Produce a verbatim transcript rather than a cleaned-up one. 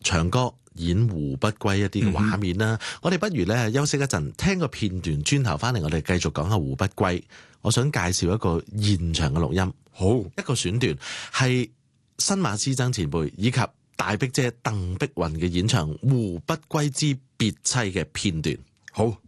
唱歌演《胡不歸》一啲嘅畫面啦。嗯、我哋不如咧休息一陣，聽個片段，轉頭翻嚟我哋繼續講下《胡不歸》。我想介紹一個現場嘅錄音，好一個選段係新馬師曾前輩以及大碧姐鄧碧雲嘅演唱《胡不歸之別妻》嘅片段。好。